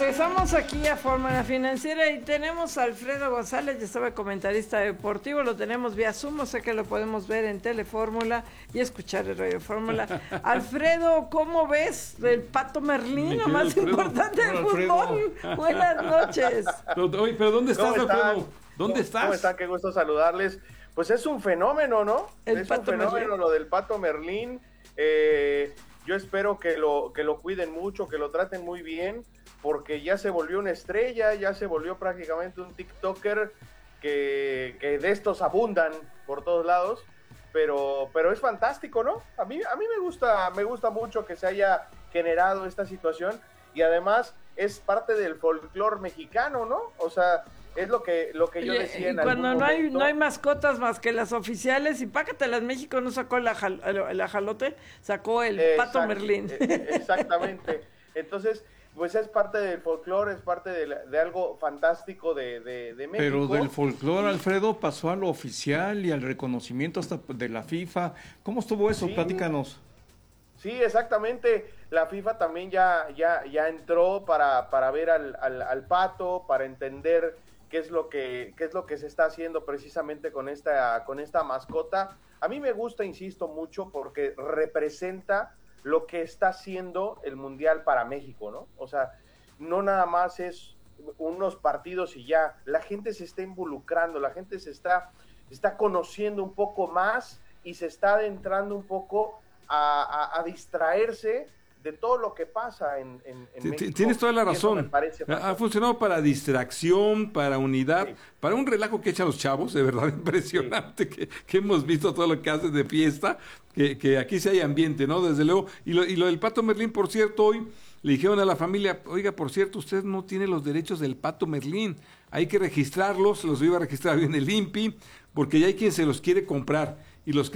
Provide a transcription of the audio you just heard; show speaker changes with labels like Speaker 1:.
Speaker 1: Regresamos aquí a Fórmula Financiera y tenemos a Alfredo González, ya estaba comentarista deportivo, lo tenemos vía Zoom, o sea que lo podemos ver en Telefórmula y escuchar el Radio Fórmula. Alfredo, ¿cómo ves el Pato Merlín, lo más importante del fútbol? Buenas noches.
Speaker 2: Pero ¿dónde estás, Alfredo? ¿Dónde estás?
Speaker 3: ¿Cómo están? Qué gusto saludarles. Pues es un fenómeno, ¿no? Es un fenómeno lo del Pato Merlín. Yo espero que lo cuiden mucho, que lo traten muy bien, porque ya se volvió una estrella, ya se volvió prácticamente un TikToker que de estos abundan por todos lados, pero es fantástico, ¿no? A mí me gusta mucho que se haya generado esta situación y además es parte del folclore mexicano, ¿no? O sea, es lo que yo decía en algún momento.
Speaker 1: Cuando no hay mascotas más que las oficiales, y Pácatelas México no sacó el ajalote, sacó el Pato Merlín.
Speaker 3: Exactamente. Entonces, pues es parte del folclore, es parte de algo fantástico de México.
Speaker 2: Pero del folclore, Alfredo, pasó a lo oficial y al reconocimiento hasta de la FIFA. ¿Cómo estuvo eso?
Speaker 3: Sí.
Speaker 2: Platícanos.
Speaker 3: Sí, exactamente. La FIFA también ya entró para ver al Pato, para entender qué es lo que se está haciendo precisamente con esta mascota. A mí me gusta, insisto, mucho porque representa lo que está haciendo el Mundial para México, ¿no? O sea, no nada más es unos partidos y ya. La gente se está involucrando, la gente se está conociendo un poco más y se está adentrando un poco a distraerse de todo lo que pasa en México.
Speaker 2: Tienes toda la razón. Ha funcionado para distracción, para unidad, sí, para un relajo que echan los chavos, de verdad impresionante, sí, que hemos visto todo lo que hacen de fiesta, que aquí sí hay ambiente, ¿no? Desde luego. Y lo del Pato Merlín, por cierto, hoy le dijeron a la familia, oiga, por cierto, usted no tiene los derechos del Pato Merlín, hay que registrarlos, los iba a registrar bien el INPI, porque ya hay quien se los quiere comprar, y los que